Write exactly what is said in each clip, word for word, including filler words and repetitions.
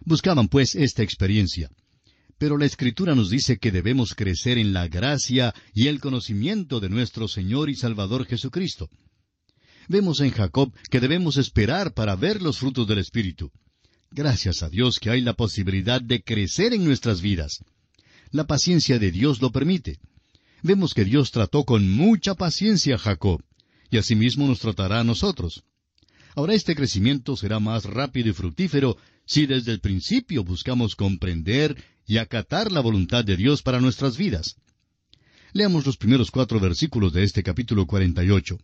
Buscaban, pues, esta experiencia. Pero la Escritura nos dice que debemos crecer en la gracia y el conocimiento de nuestro Señor y Salvador Jesucristo. Vemos en Jacob que debemos esperar para ver los frutos del Espíritu. Gracias a Dios que hay la posibilidad de crecer en nuestras vidas. La paciencia de Dios lo permite. Vemos que Dios trató con mucha paciencia a Jacob, y asimismo nos tratará a nosotros. Ahora este crecimiento será más rápido y fructífero si desde el principio buscamos comprender y acatar la voluntad de Dios para nuestras vidas. Leamos los primeros cuatro versículos de este capítulo cuarenta y ocho.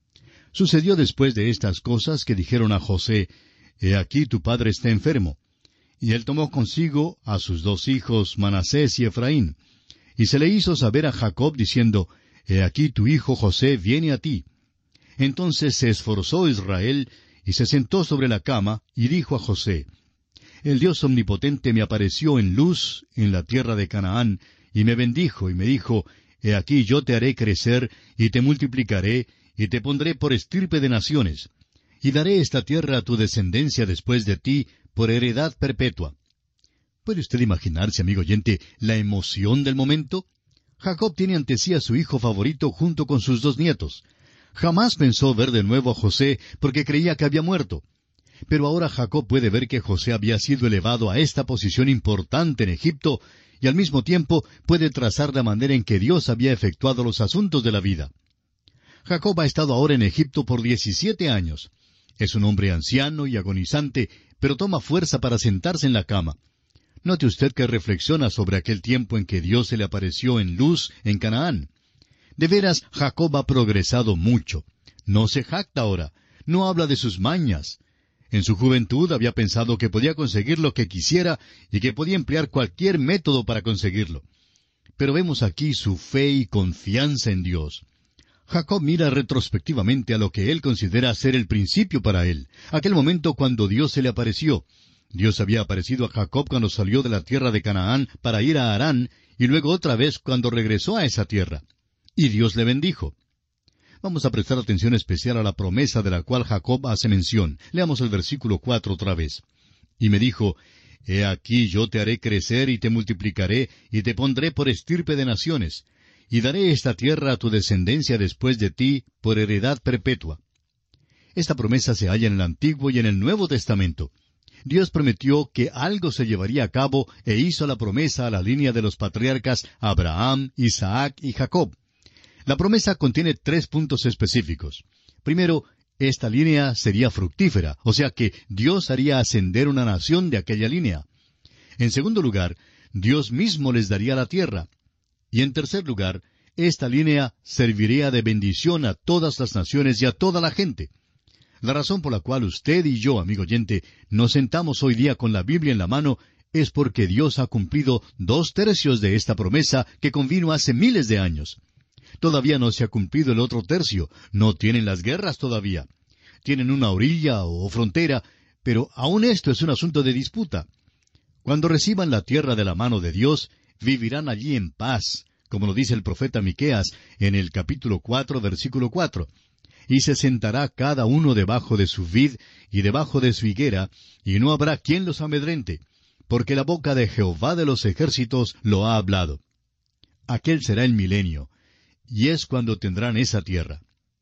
Sucedió después de estas cosas que dijeron a José, «He aquí tu padre está enfermo». Y él tomó consigo a sus dos hijos, Manasés y Efraín. Y se le hizo saber a Jacob, diciendo, «He aquí tu hijo José viene a ti». Entonces se esforzó Israel, y se sentó sobre la cama, y dijo a José, «El Dios omnipotente me apareció en luz en la tierra de Canaán, y me bendijo, y me dijo, He aquí yo te haré crecer, y te multiplicaré, y te pondré por estirpe de naciones, y daré esta tierra a tu descendencia después de ti, por heredad perpetua». ¿Puede usted imaginarse, amigo oyente, la emoción del momento? Jacob tiene ante sí a su hijo favorito junto con sus dos nietos. Jamás pensó ver de nuevo a José porque creía que había muerto. Pero ahora Jacob puede ver que José había sido elevado a esta posición importante en Egipto, y al mismo tiempo puede trazar la manera en que Dios había efectuado los asuntos de la vida. Jacob ha estado ahora en Egipto por diecisiete años. Es un hombre anciano y agonizante, pero toma fuerza para sentarse en la cama. Note usted que reflexiona sobre aquel tiempo en que Dios se le apareció en luz en Canaán. De veras, Jacob ha progresado mucho. No se jacta ahora, no habla de sus mañas. En su juventud había pensado que podía conseguir lo que quisiera y que podía emplear cualquier método para conseguirlo. Pero vemos aquí su fe y confianza en Dios. Jacob mira retrospectivamente a lo que él considera ser el principio para él, aquel momento cuando Dios se le apareció. Dios había aparecido a Jacob cuando salió de la tierra de Canaán para ir a Harán, y luego otra vez cuando regresó a esa tierra. Y Dios le bendijo. Vamos a prestar atención especial a la promesa de la cual Jacob hace mención. Leamos el versículo cuatro otra vez. Y me dijo, He aquí yo te haré crecer y te multiplicaré, y te pondré por estirpe de naciones, y daré esta tierra a tu descendencia después de ti, por heredad perpetua. Esta promesa se halla en el Antiguo y en el Nuevo Testamento. Dios prometió que algo se llevaría a cabo e hizo la promesa a la línea de los patriarcas Abraham, Isaac y Jacob. La promesa contiene tres puntos específicos. Primero, esta línea sería fructífera, o sea que Dios haría ascender una nación de aquella línea. En segundo lugar, Dios mismo les daría la tierra. Y en tercer lugar, esta línea serviría de bendición a todas las naciones y a toda la gente. La razón por la cual usted y yo, amigo oyente, nos sentamos hoy día con la Biblia en la mano es porque Dios ha cumplido dos tercios de esta promesa que convino hace miles de años. Todavía no se ha cumplido el otro tercio, no tienen las guerras todavía. Tienen una orilla o frontera, pero aún esto es un asunto de disputa. Cuando reciban la tierra de la mano de Dios, vivirán allí en paz, como lo dice el profeta Miqueas en el capítulo cuatro, versículo cuatro. Y se sentará cada uno debajo de su vid y debajo de su higuera, y no habrá quien los amedrente, porque la boca de Jehová de los ejércitos lo ha hablado. Aquel será el milenio, y es cuando tendrán esa tierra.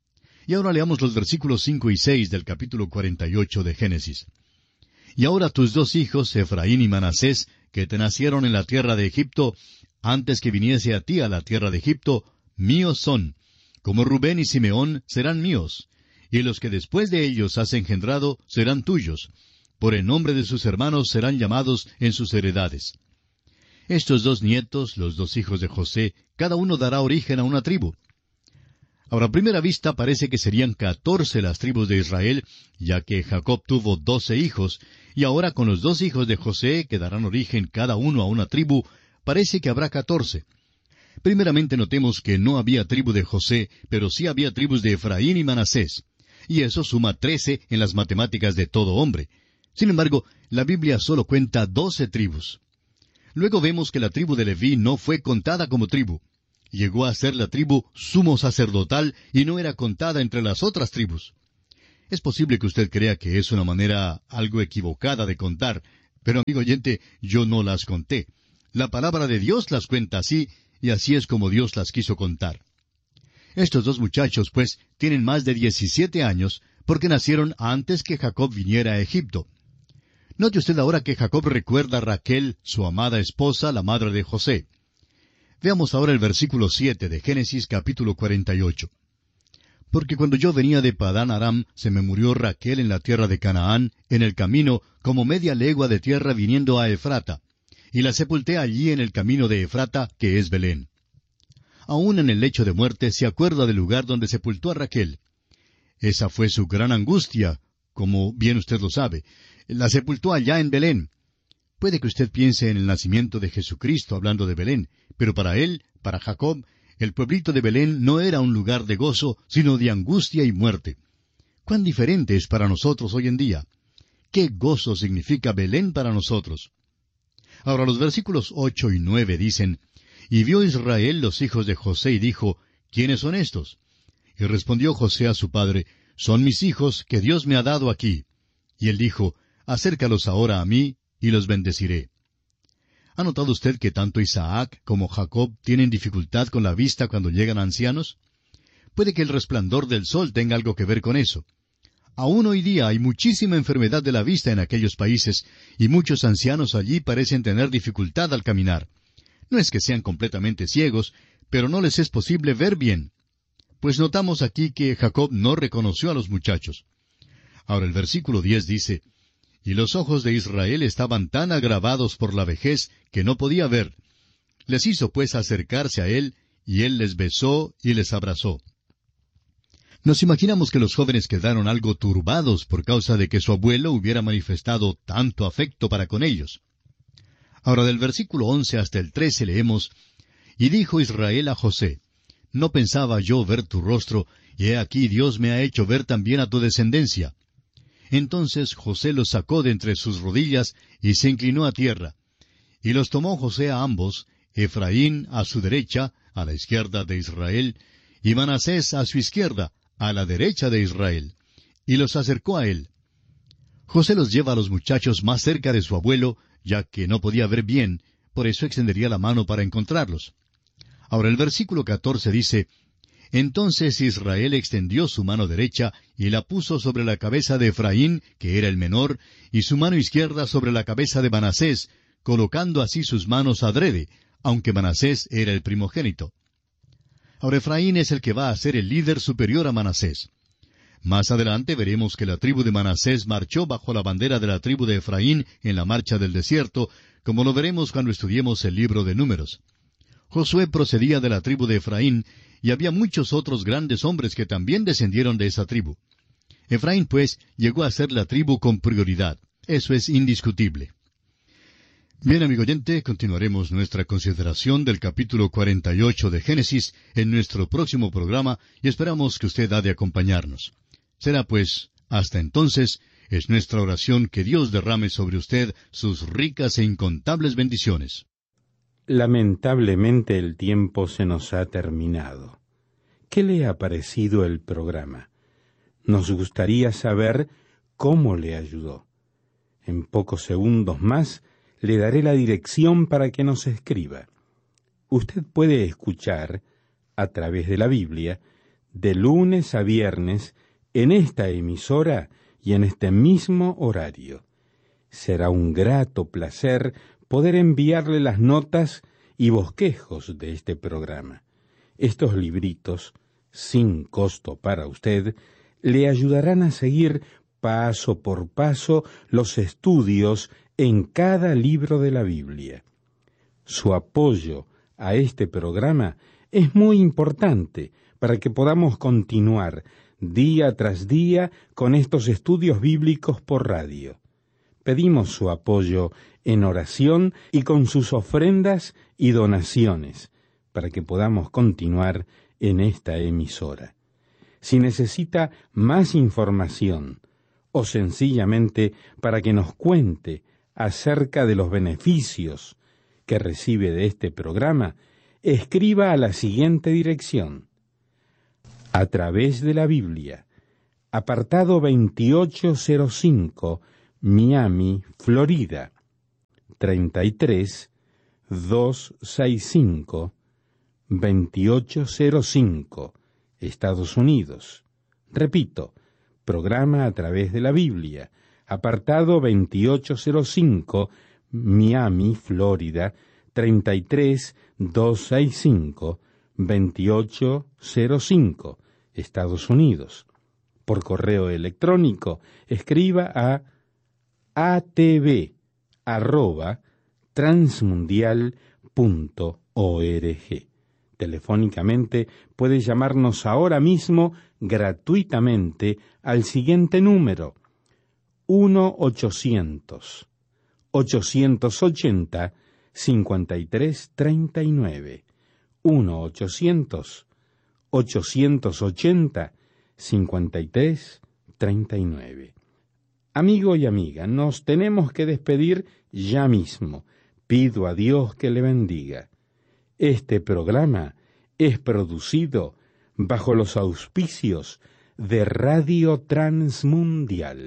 Y ahora leamos los versículos cinco y seis del capítulo cuarenta y ocho de Génesis. Y ahora tus dos hijos, Efraín y Manasés, que te nacieron en la tierra de Egipto, antes que viniese a ti a la tierra de Egipto, míos son, como Rubén y Simeón serán míos, y los que después de ellos has engendrado serán tuyos, por el nombre de sus hermanos serán llamados en sus heredades. Estos dos nietos, los dos hijos de José, cada uno dará origen a una tribu. Ahora, a primera vista parece que serían catorce las tribus de Israel, ya que Jacob tuvo doce hijos, y ahora con los dos hijos de José, que darán origen cada uno a una tribu, parece que habrá catorce. Primeramente notemos que no había tribu de José, pero sí había tribus de Efraín y Manasés, y eso suma trece en las matemáticas de todo hombre. Sin embargo, la Biblia solo cuenta doce tribus. Luego vemos que la tribu de Leví no fue contada como tribu. Llegó a ser la tribu sumo sacerdotal y no era contada entre las otras tribus. Es posible que usted crea que es una manera algo equivocada de contar, Pero, amigo oyente, yo no las conté. La palabra de Dios las cuenta así, y así es como Dios las quiso contar. Estos dos muchachos, pues, tienen más de diecisiete años, porque nacieron antes que Jacob viniera a Egipto. Note usted ahora que Jacob recuerda a Raquel, su amada esposa, la madre de José. Veamos ahora el versículo siete de Génesis capítulo cuarenta y ocho. Porque cuando yo venía de Padán Aram, se me murió Raquel en la tierra de Canaán, en el camino, como media legua de tierra viniendo a Efrata, y la sepulté allí en el camino de Efrata, que es Belén. Aún en el lecho de muerte se acuerda del lugar donde sepultó a Raquel. Esa fue su gran angustia, como bien usted lo sabe. La sepultó allá en Belén. Puede que usted piense en el nacimiento de Jesucristo hablando de Belén, pero para él, para Jacob, el pueblito de Belén no era un lugar de gozo, sino de angustia y muerte. ¿Cuán diferente es para nosotros hoy en día? ¿Qué gozo significa Belén para nosotros? Ahora los versículos ocho y nueve dicen, Y vio Israel los hijos de José y dijo, ¿Quiénes son estos? Y respondió José a su padre, Son mis hijos que Dios me ha dado aquí. Y él dijo, Acércalos ahora a mí, y los bendeciré. ¿Ha notado usted que tanto Isaac como Jacob tienen dificultad con la vista cuando llegan ancianos? Puede que el resplandor del sol tenga algo que ver con eso. Aún hoy día hay muchísima enfermedad de la vista en aquellos países, y muchos ancianos allí parecen tener dificultad al caminar. No es que sean completamente ciegos, pero no les es posible ver bien. Pues notamos aquí que Jacob no reconoció a los muchachos. Ahora el versículo diez dice, Y los ojos de Israel estaban tan agravados por la vejez que no podía ver. Les hizo pues acercarse a él, y él les besó y les abrazó. Nos imaginamos que los jóvenes quedaron algo turbados por causa de que su abuelo hubiera manifestado tanto afecto para con ellos. Ahora del versículo once hasta el trece leemos, Y dijo Israel a José, No pensaba yo ver tu rostro, y he aquí Dios me ha hecho ver también a tu descendencia. Entonces José los sacó de entre sus rodillas, y se inclinó a tierra. Y los tomó José a ambos, Efraín a su derecha, a la izquierda de Israel, y Manasés a su izquierda, a la derecha de Israel, y los acercó a él. José los lleva a los muchachos más cerca de su abuelo, ya que no podía ver bien, por eso extendería la mano para encontrarlos. Ahora el versículo catorce dice, Entonces Israel extendió su mano derecha, y la puso sobre la cabeza de Efraín, que era el menor, y su mano izquierda sobre la cabeza de Manasés, colocando así sus manos adrede, aunque Manasés era el primogénito. Ahora Efraín es el que va a ser el líder superior a Manasés. Más adelante veremos que la tribu de Manasés marchó bajo la bandera de la tribu de Efraín en la marcha del desierto, como lo veremos cuando estudiemos el libro de Números. Josué procedía de la tribu de Efraín, y había muchos otros grandes hombres que también descendieron de esa tribu. Efraín, pues, llegó a ser la tribu con prioridad. Eso es indiscutible. Bien, amigo oyente, continuaremos nuestra consideración del capítulo cuarenta y ocho de Génesis en nuestro próximo programa y esperamos que usted ha de acompañarnos. Será pues, hasta entonces, es nuestra oración que Dios derrame sobre usted sus ricas e incontables bendiciones. Lamentablemente el tiempo se nos ha terminado. ¿Qué le ha parecido el programa? Nos gustaría saber cómo le ayudó. En pocos segundos más le daré la dirección para que nos escriba. Usted puede escuchar, a través de la Biblia, de lunes a viernes, en esta emisora y en este mismo horario. Será un grato placer poder enviarle las notas y bosquejos de este programa. Estos libritos, sin costo para usted, le ayudarán a seguir paso por paso los estudios en cada libro de la Biblia. Su apoyo a este programa es muy importante para que podamos continuar día tras día con estos estudios bíblicos por radio. Pedimos su apoyo en oración y con sus ofrendas y donaciones para que podamos continuar en esta emisora. Si necesita más información o sencillamente para que nos cuente acerca de los beneficios que recibe de este programa, escriba a la siguiente dirección: A través de la Biblia, apartado veintiocho cero cinco, Miami, Florida, treinta y tres, doscientos sesenta y cinco, veintiocho cero cinco, Estados Unidos. Repito, programa a través de la Biblia, apartado veintiocho cero cinco, Miami, Florida, treinta y tres, doscientos sesenta y cinco, veintiocho cero cinco, Estados Unidos. Por correo electrónico, escriba a atv arroba transmundial punto org. Telefónicamente puede llamarnos ahora mismo gratuitamente al siguiente número: uno ochocientos, ochocientos ochenta, cincuenta y tres treinta y nueve. uno ochocientos, ochocientos ochenta, cincuenta y tres treinta y nueve. Amigo y amiga, nos tenemos que despedir ya mismo. Pido a Dios que le bendiga. Este programa es producido bajo los auspicios de Radio Transmundial.